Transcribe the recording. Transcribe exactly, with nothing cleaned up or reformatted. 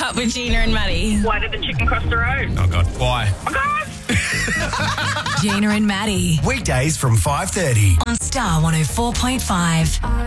Up with Gina and Maddie. Why did the chicken cross the road? Oh, God. Why? Oh, God! Gina and Maddie Weekdays from five thirty. on Star one oh four point five.